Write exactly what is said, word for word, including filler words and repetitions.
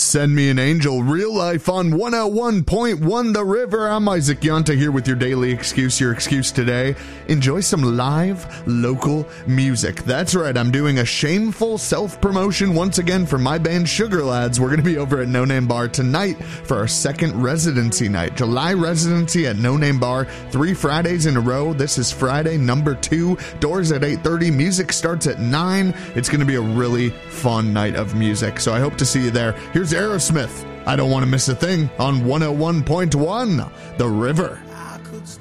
Send Me an Angel, real life on one oh one point one The River. I'm Isaac Yanta here with your daily excuse, your excuse today. Enjoy some live, local music. That's right, I'm doing a shameful self-promotion once again for my band Sugar Lads. We're going to be over at No Name Bar tonight for our second residency night. July residency at No Name Bar, three Fridays in a row. This is Friday number two. Doors at eight thirty. Music starts at nine. It's going to be a really fun night of music, so I hope to see you there. Here's Aerosmith. I don't want to miss a thing on one oh one point one The River.